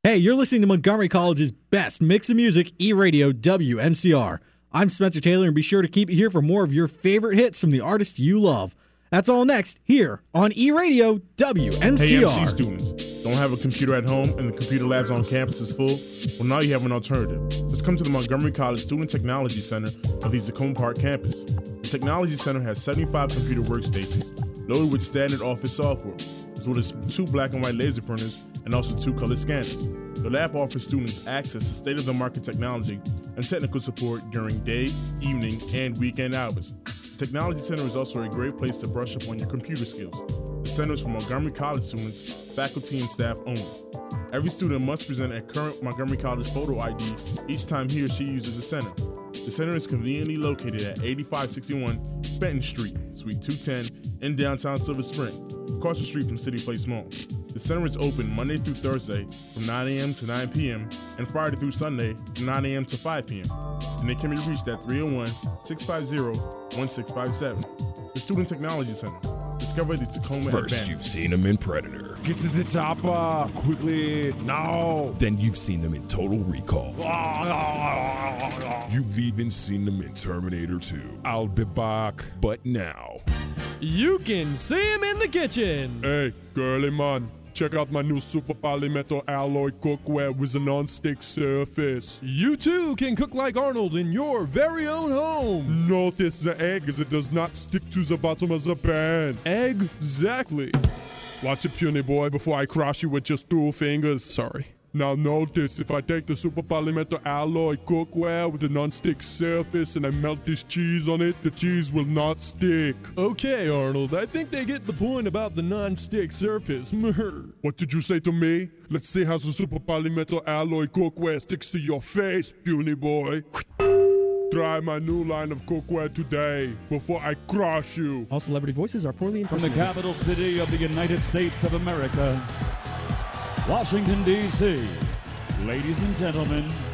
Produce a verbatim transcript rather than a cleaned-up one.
Hey, you're listening to Montgomery College's best mix of music, E-Radio W M C R. I'm Spencer Taylor, and be sure to keep it here for more of your favorite hits from the artists you love. That's all next, here on E-Radio W M C R. Hey, M C students, don't have a computer at home and the computer labs on campus is full? Well, now you have an alternative. Just come to the Montgomery College Student Technology Center of the Tacoma Park campus. The Technology Center has seventy-five computer workstations loaded with standard office software, as well as two black and white laser printers and also two color scanners. The lab offers students access to state-of-the-market technology and technical support during day, evening, and weekend hours. The Technology Center is also a great place to brush up on your computer skills. The center is for Montgomery College students, faculty, and staff only. Every student must present a current Montgomery College photo I D each time he or she uses the center. The center is conveniently located at eighty-five sixty-one Benton Street, Suite two ten, in downtown Silver Spring, across the street from City Place Mall. The center is open Monday through Thursday from nine a.m. to nine p.m. and Friday through Sunday from nine a.m. to five p.m. And they can be reached at three oh one, six five zero, one six five seven. The Student Technology Center. Discover the Tacoma First, Advance. you've seen them in Predator. Get to the chopper, quickly, now. Then you've seen them in Total Recall. You've even seen them in Terminator two. I'll be back. But now, you can see him in the kitchen. Hey, girly man. Check out my new Super Polymetal Alloy Cookware with a non-stick surface. You too can cook like Arnold in your very own home. Notice the egg as it does not stick to the bottom of the pan. Exactly. Watch it, puny boy, before I crush you with just two fingers. Sorry. Now notice, if I take the Super Polymetal Alloy Cookware with a non-stick surface and I melt this cheese on it, the cheese will not stick. Okay, Arnold, I think they get the point about the non-stick surface. What did you say to me? Let's see how the Super Polymetal Alloy Cookware sticks to your face, puny boy. Try my new line of cookware today before I crush you. All celebrity voices are poorly From the impersonated. capital city of the United States of America, Washington, D C, ladies and gentlemen,